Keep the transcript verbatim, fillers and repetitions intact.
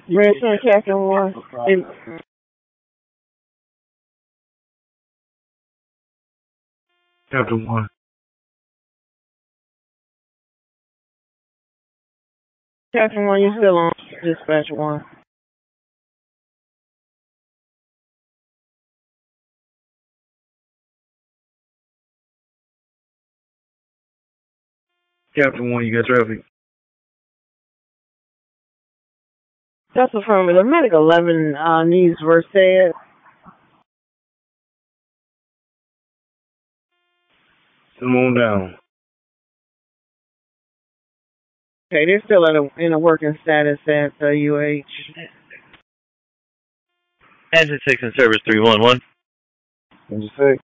Redstone Captain One. And Captain One. Captain One, you're still on Dispatch One. Captain One, you got traffic. That's affirmative. Medic eleven uh, needs Versed. Send them on down. Okay, they're still in a, in a working status at the U H. Engine six in service three one one. What'd you say?